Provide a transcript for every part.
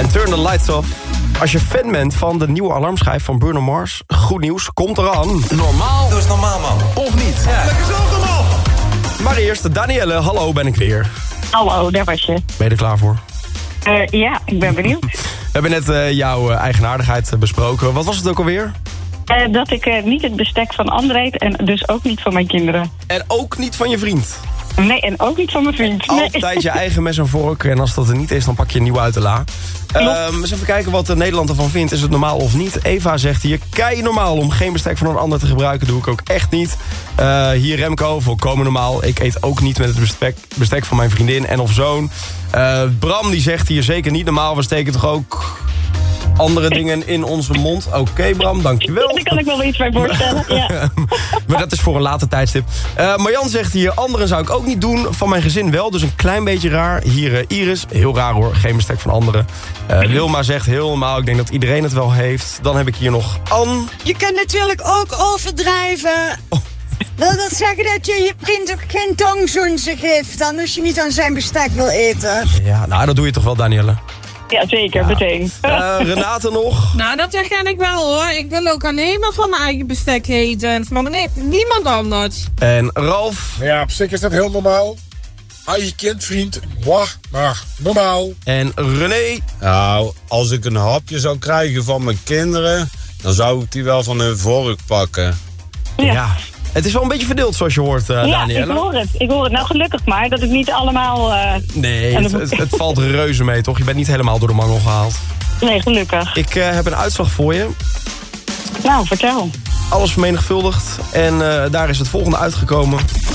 En Turn the Lights Off. Als je fan bent van de nieuwe alarmschijf van Bruno Mars, goed nieuws, komt eraan. Normaal. Doe eens normaal, man. Of niet? Ja. Lekker zelf normaal. Maar eerst, Danielle, hallo, ben ik weer. Hallo, daar was je. Ben je er klaar voor? Ja, ik ben benieuwd. We hebben net jouw eigenaardigheid besproken. Wat was het ook alweer? Dat ik niet het bestek van anderen eet en dus ook niet van mijn kinderen. En ook niet van je vriend. Nee, en ook niet van mijn vriend. Nee. Altijd je eigen mes en vork. En als dat er niet is, dan pak je een nieuwe uit de la. Eens even kijken wat Nederland ervan vindt. Is het normaal of niet? Eva zegt hier, kei normaal om geen bestek van een ander te gebruiken. Doe ik ook echt niet. Hier Remco, volkomen normaal. Ik eet ook niet met het bestek van mijn vriendin en of zoon. Bram die zegt hier zeker niet normaal. We steken toch ook andere dingen in onze mond. Oké, Bram, dankjewel. Daar kan ik wel iets bij voorstellen, ja. Maar dat is voor een later tijdstip. Marjan zegt hier, anderen zou ik ook niet doen. Van mijn gezin wel, dus een klein beetje raar. Hier Iris, heel raar hoor, geen bestek van anderen. Wilma zegt heel normaal, ik denk dat iedereen het wel heeft. Dan heb ik hier nog Ann. Je kunt natuurlijk ook overdrijven. Wil dat zeggen dat je je vriend ook geen tongzoense geeft dan als je niet aan zijn bestek wil eten? Ja, nou dat doe je toch wel, Danielle? Ja, zeker, meteen. Renate nog? Nou, dat herken ik wel hoor. Ik wil ook alleen maar van mijn eigen bestek eten. Maar nee, niemand anders. En Ralf? Ja, op zich is dat heel normaal. Eigen kind, vriend, maar normaal. En René? Nou, als ik een hapje zou krijgen van mijn kinderen, dan zou ik die wel van hun vork pakken. Ja. Het is wel een beetje verdeeld zoals je hoort, Danielle. Ja, ik hoor het. Nou, gelukkig maar dat ik niet allemaal... Nee, het valt reuze mee, toch? Je bent niet helemaal door de mangel gehaald. Nee, gelukkig. Ik heb een uitslag voor je. Nou, vertel. Alles vermenigvuldigd. En daar is het volgende uitgekomen.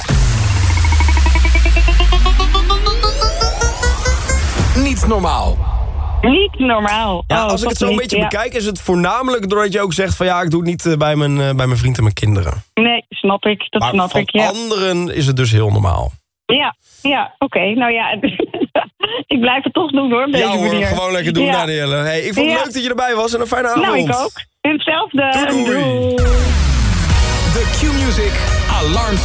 Niet normaal. Niet normaal. Ja, als ik het zo een beetje bekijk, is het voornamelijk doordat je ook zegt van ja, ik doe het niet bij mijn vriend en mijn kinderen. Nee, snap ik. Dat maar snap ik, ja. Maar voor anderen is het dus heel normaal. Ja, oké. Nou ja, ik blijf het toch doen hoor, op deze manier. Gewoon lekker doen, Danielle. Hey, ik vond het leuk dat je erbij was en een fijne avond. Nou, ik ook. Hetzelfde. Doei. De Q-Music Alarm